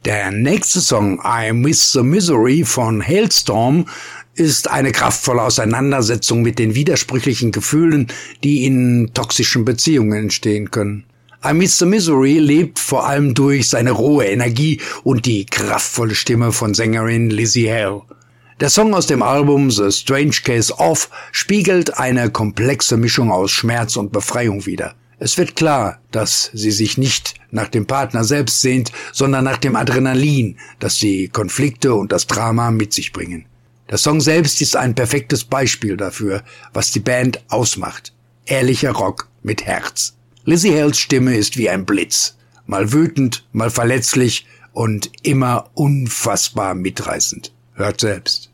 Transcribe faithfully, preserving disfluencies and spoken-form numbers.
Der nächste Song, I Miss the Misery von Halestorm, ist eine kraftvolle Auseinandersetzung mit den widersprüchlichen Gefühlen, die in toxischen Beziehungen entstehen können. I Miss the Misery lebt vor allem durch seine rohe Energie und die kraftvolle Stimme von Sängerin Lzzy Hale. Der Song aus dem Album The Strange Case of spiegelt eine komplexe Mischung aus Schmerz und Befreiung wider. Es wird klar, dass sie sich nicht nach dem Partner selbst sehnt, sondern nach dem Adrenalin, das die Konflikte und das Drama mit sich bringen. Der Song selbst ist ein perfektes Beispiel dafür, was die Band ausmacht. Ehrlicher Rock mit Herz. Lzzy Hales Stimme ist wie ein Blitz, mal wütend, mal verletzlich und immer unfassbar mitreißend. Hört selbst.